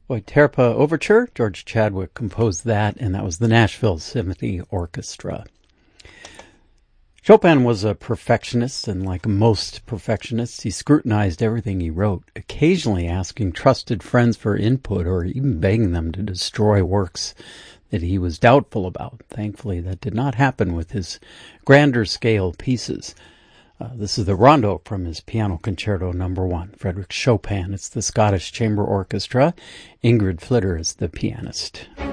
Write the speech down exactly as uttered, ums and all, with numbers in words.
Euterpe Overture. George Chadwick composed that, and that was the Nashville Symphony Orchestra. Chopin was a perfectionist, and like most perfectionists, he scrutinized everything he wrote, occasionally asking trusted friends for input or even begging them to destroy works that he was doubtful about. Thankfully, that did not happen with his grander scale pieces. Uh, this is the Rondo from his Piano Concerto Number One. Frederick Chopin. It's the Scottish Chamber Orchestra. Ingrid Flitter is the pianist.